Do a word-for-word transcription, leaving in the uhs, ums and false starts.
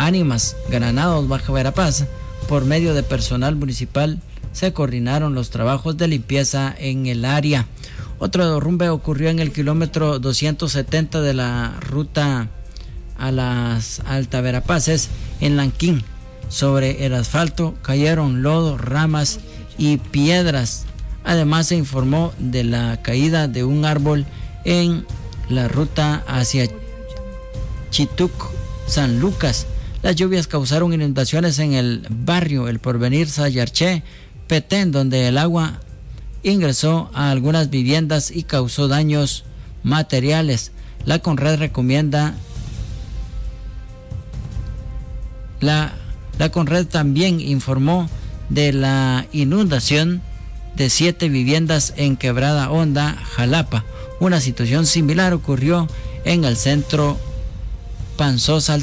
Ánimas, Granados, Baja Verapaz, por medio de personal municipal, se coordinaron los trabajos de limpieza en el área. Otro derrumbe ocurrió en el kilómetro doscientos setenta de la ruta a las Alta Verapaces, en Lanquín. Sobre el asfalto cayeron lodo, ramas y piedras. Además, se informó de la caída de un árbol en la ruta hacia Chituc, San Lucas. Las lluvias causaron inundaciones en el barrio El Porvenir, Sayarché, Petén, donde el agua ingresó a algunas viviendas y causó daños materiales. La Conred recomienda la, la Conred también informó de la inundación de siete viviendas en Quebrada Honda, Jalapa. Una situación similar ocurrió en el centro Panzosa